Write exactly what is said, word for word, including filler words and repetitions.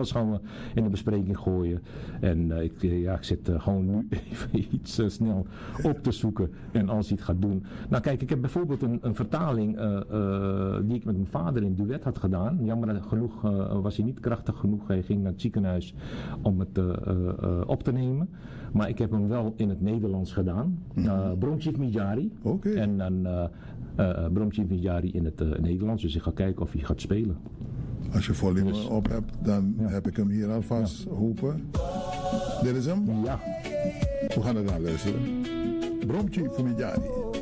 Engels gaan we in de bespreking gooien. En uh, ik, uh, ja, ik zit uh, gewoon nu even iets uh, snel op te zoeken. En als hij het gaat doen. Nou kijk, ik heb bijvoorbeeld een, een vertaling uh, uh, die ik met mijn vader in duet had gedaan. Jammer genoeg uh, was hij niet krachtig genoeg. Hij ging naar het ziekenhuis om het uh, uh, op te nemen. Maar ik heb hem wel in het Nederlands gedaan. Uh, Bromchief Mijari. Okay. En dan uh, uh, Bromchief Mijari in het uh, Nederlands. Dus ik ga kijken of hij gaat spelen. Als je volume dus, op hebt, dan ja. heb ik hem hier alvast ja. Hopen. Dit is hem? Ja. We gaan er naar luisteren. Bromchief Mijari.